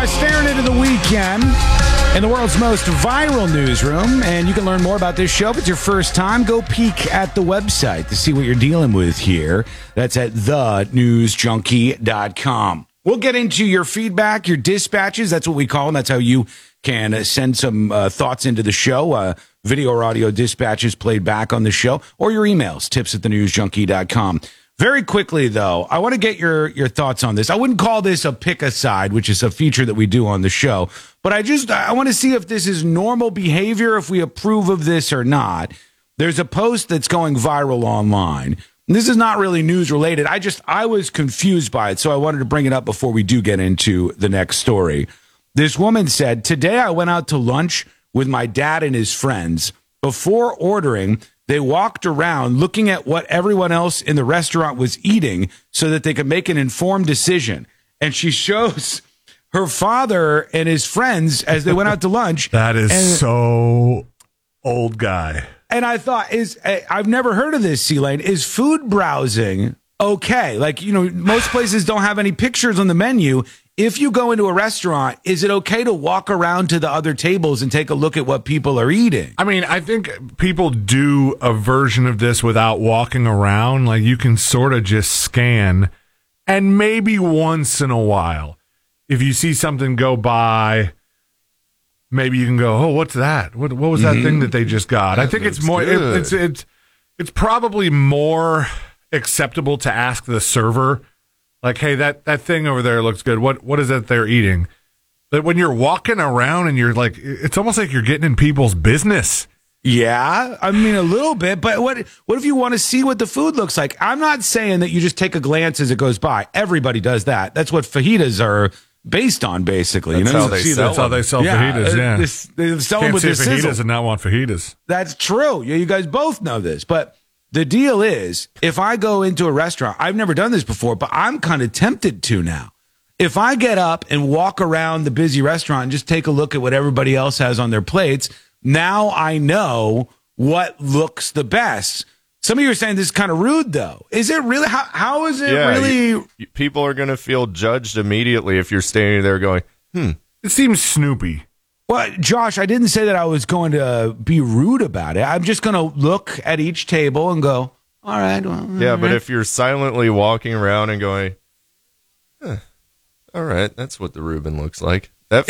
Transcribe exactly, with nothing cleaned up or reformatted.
staring into the weekend in the world's most viral newsroom, and you can learn more about this show. If it's your first time, go peek at the website to see what you're dealing with here. That's at the news junkie dot com. We'll get into your feedback, your dispatches. That's what we call them. That's how you can send some uh, thoughts into the show. Uh, video or audio dispatches played back on the show, or your emails, tips at the news junkie dot com. Very quickly, though, I want to get your, your thoughts on this. I wouldn't call this a pick a side, which is a feature that we do on the show, but I just I want to see if this is normal behavior, if we approve of this or not. There's a post that's going viral online. This is not really news related. I just I was confused by it, so I wanted to bring it up before we do get into the next story. This woman said, "Today I went out to lunch with my dad and his friends. Before ordering, they walked around looking at what everyone else in the restaurant was eating so that they could make an informed decision." And she shows her father and his friends as they went out to lunch. That is and, so old guy. And I thought, is I've never heard of this, C-Lane. Is food browsing okay? Like, you know, most places don't have any pictures on the menu. If you go into a restaurant, is it okay to walk around to the other tables and take a look at what people are eating? I mean, I think people do a version of this without walking around. Like, you can sort of just scan, and maybe once in a while, if you see something go by, maybe you can go, "Oh, what's that? What what was that mm-hmm. thing that they just got?" That I think it's more. It, it's it's it's probably more acceptable to ask the server, like, "Hey, that, that thing over there looks good. What what is it they're eating?" But when you're walking around and you're like, it's almost like you're getting in people's business. Yeah, I mean, a little bit. But what what if you want to see what the food looks like? I'm not saying that you just take a glance as it goes by. Everybody does that. That's what fajitas are based on, basically. That's, you know? how, they sell that's how they sell yeah, fajitas. Yeah, this, they sell them Can't with say the sizzle. fajitas and not want fajitas. That's true. Yeah, you guys both know this, but. The deal is, if I go into a restaurant, I've never done this before, but I'm kind of tempted to now. If I get up and walk around the busy restaurant and just take a look at what everybody else has on their plates, now I know what looks the best. Some of you are saying this is kind of rude, though. Is it really? How, how is it yeah, really? You, you, people are going to feel judged immediately if you're standing there going, hmm. It seems Snoopy. Well, Josh, I didn't say that I was going to be rude about it. I'm just going to look at each table and go, all right. Well, all yeah, right. but if you're silently walking around and going, huh, all right, that's what the Reuben looks like.